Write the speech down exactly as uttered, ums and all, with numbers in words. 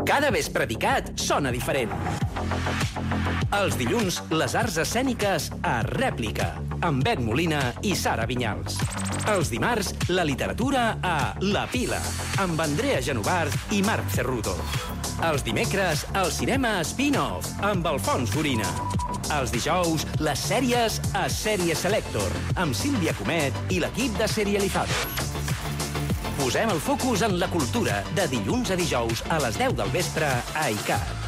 Cada vespre Dicat sona diferent. Els dilluns, les arts escèniques a Rèplica, amb Bet Molina i Sara Vinyals. Els dimarts, la literatura a La Pila, amb Andrea Genovart i Marc Cerruto. Els dimecres, el cinema spin-off, amb Alfons Gorina. Els dijous, les sèries a Sèrie Selector, amb Sílvia Comet i l'equip de Serializados. Posem el focus en la cultura de dilluns a dijous a les deu del vespre a ICAT.